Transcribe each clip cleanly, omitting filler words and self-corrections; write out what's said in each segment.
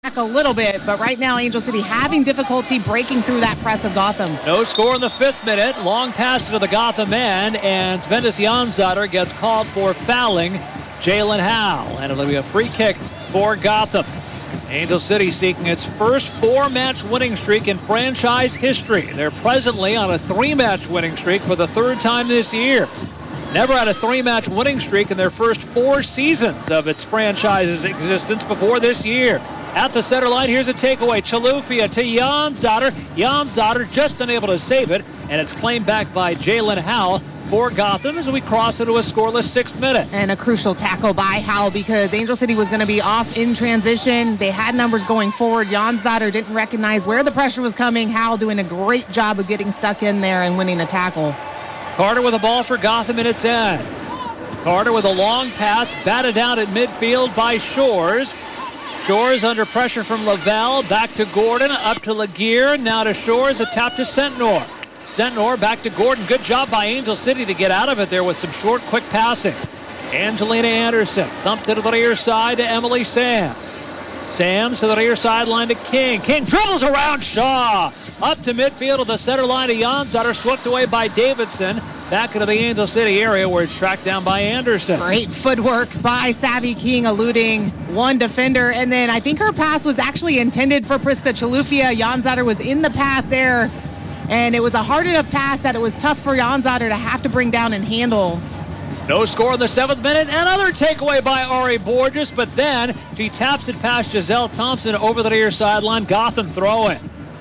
back a little bit, but right now Angel City having difficulty breaking through that press of Gotham. No score in the 5th minute. Long pass to the Gotham end, and Svendes Jonsdottir gets called for fouling Jalen Howe, and it'll be a free kick for Gotham. Angel City seeking its first 4-match winning streak in franchise history. They're presently on a 3-match winning streak for the 3rd time this year. Never had a 3-match winning streak in their first 4 seasons of its franchise's existence before this year. At the center line, here's a takeaway. Chilufya to Jonsdottir. Jonsdottir just unable to save it, and it's claimed back by Jalen Howe for Gotham as we cross into a scoreless 6th minute. And a crucial tackle by Howe because Angel City was going to be off in transition. They had numbers going forward. Jonsdottir didn't recognize where the pressure was coming. Howe doing a great job of getting stuck in there and winning the tackle. Carter with a ball for Gotham in its end. Carter with a long pass, batted down at midfield by Shores. Shores under pressure from Lavelle, back to Gordon, up to Laguerre, now to Shores, a tap to Sentnor. Sentnor back to Gordon. Good job by Angel City to get out of it there with some short, quick passing. Angelina Anderson thumps it to the rear side to Emily Sams. Sams to the rear sideline to King. King dribbles around Shaw. Up to midfield to the center line to Jonsdottir, swept away by Davidson. Back into the Angel City area where it's tracked down by Anderson. Great footwork by Savvy King, eluding one defender. And then I think her pass was actually intended for Priska Chilufya. Jonsdottir was in the path there. And it was a hard enough pass that it was tough for Jonsdottir to have to bring down and handle. No score in the 7th minute. Another takeaway by Ari Borges, but then she taps it past Giselle Thompson over the near sideline. Gotham throwing.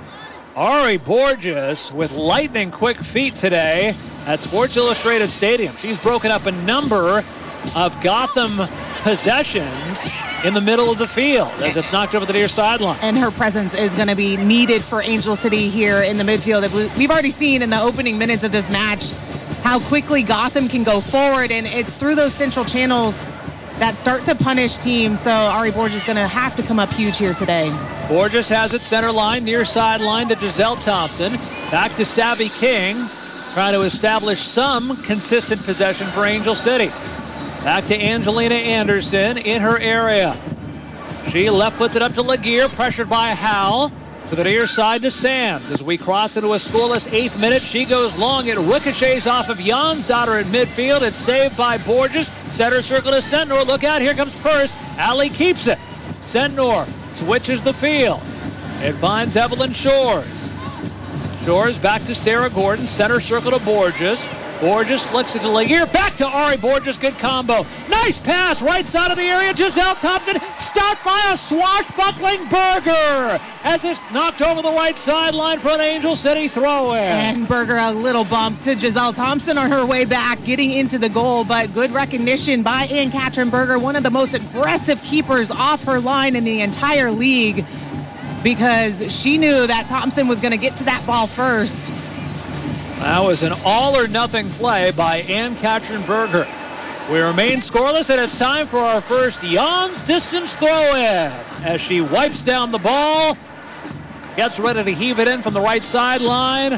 Ari Borges with lightning quick feet today at Sports Illustrated Stadium. She's broken up a number of Gotham possessions in the middle of the field as it's knocked over the near sideline. And her presence is going to be needed for Angel City here in the midfield. We've already seen in the opening minutes of this match how quickly Gotham can go forward, and it's through those central channels that start to punish teams. So Ari Borges is going to have to come up huge here today. Borges has it center line, near sideline to Giselle Thompson. Back to Savvy King, trying to establish some consistent possession for Angel City. Back to Angelina Anderson in her area. She left puts it up to Laguerre, pressured by Howe. To the near side to Sams. As we cross into a scoreless 8th minute, she goes long. It ricochets off of Jonsdottir at midfield. It's saved by Borges. Center circle to Sentnor. Look out, here comes Purse. Alley keeps it. Sentnor switches the field. It finds Evelyn Shores. Shores back to Sarah Gordon. Center circle to Borges. Borges flicks it to Laguerre. Back to Ari Borges. Good combo. Nice pass. Right side of the area. Giselle Thompson stopped by a swashbuckling Berger as it's knocked over the right sideline for an Angel City throw-in. And Berger a little bump to Giselle Thompson on her way back, getting into the goal. But good recognition by Ann-Katrin Berger, one of the most aggressive keepers off her line in the entire league, because she knew that Thompson was going to get to that ball first. That was an all-or-nothing play by Ann-Katrin Berger. We remain scoreless, and it's time for our first Jans distance throw-in as she wipes down the ball, gets ready to heave it in from the right sideline,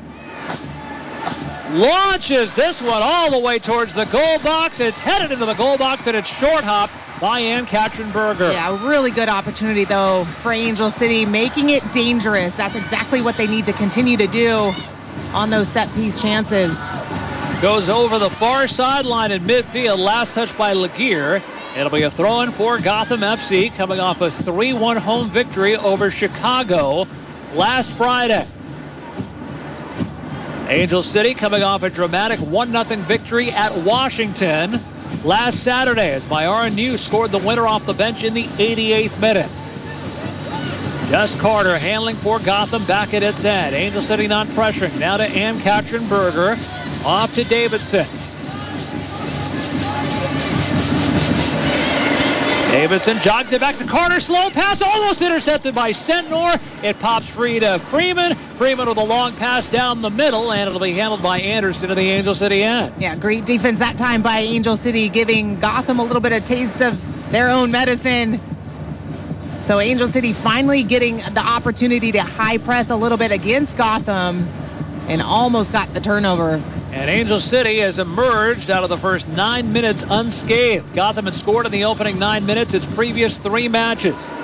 launches this one all the way towards the goal box. It's headed into the goal box, and it's short-hopped by Ann-Katrin Berger. Yeah, a really good opportunity, though, for Angel City, making it dangerous. That's exactly what they need to continue to do on those set-piece chances. Goes over the far sideline in midfield. Last touch by Laguerre. It'll be a throw-in for Gotham FC, coming off a 3-1 home victory over Chicago last Friday. Angel City coming off a dramatic 1-0 victory at Washington last Saturday as Myara New scored the winner off the bench in the 88th minute. Jess Carter handling for Gotham back at its end. Angel City not pressuring. Now to Ann-Katrin Berger. Off to Davidson. Davidson jogs it back to Carter. Slow pass almost intercepted by Sentnor. It pops free to Freeman. Freeman with a long pass down the middle, and it'll be handled by Anderson to the Angel City end. Yeah, great defense that time by Angel City, giving Gotham a little bit of taste of their own medicine. So Angel City finally getting the opportunity to high press a little bit against Gotham and almost got the turnover. And Angel City has emerged out of the first 9 minutes unscathed. Gotham had scored in the opening 9 minutes its previous 3 matches.